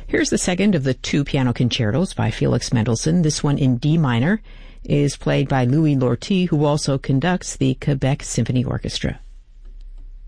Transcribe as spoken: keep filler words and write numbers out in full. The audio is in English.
Here's the second of the two piano concertos by Felix Mendelssohn. This one in D minor is played by Louis Lortie, who also conducts the Quebec Symphony Orchestra.